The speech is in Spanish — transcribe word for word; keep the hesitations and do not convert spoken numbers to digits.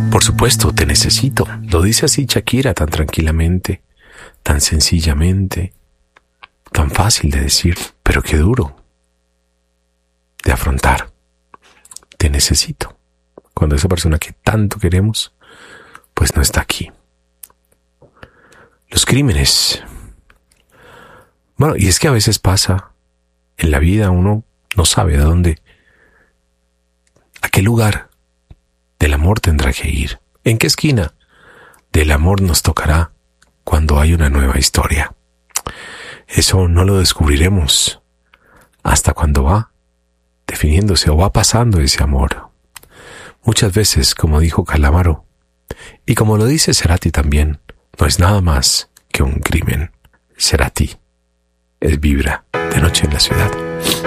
Por supuesto, te necesito. Lo dice así Shakira tan tranquilamente, tan sencillamente, tan fácil de decir, pero qué duro de afrontar. Te necesito. Cuando esa persona que tanto queremos, pues no está aquí. Los crímenes. Bueno, y es que a veces pasa en la vida, uno no sabe a dónde, a qué lugar del amor tendrá que ir. ¿En qué esquina del amor nos tocará cuando hay una nueva historia? Eso no lo descubriremos hasta cuando va definiéndose o va pasando ese amor. Muchas veces, como dijo Calamaro, y como lo dice Cerati también, no es nada más que un crimen. Cerati es Vibra, de noche en la ciudad.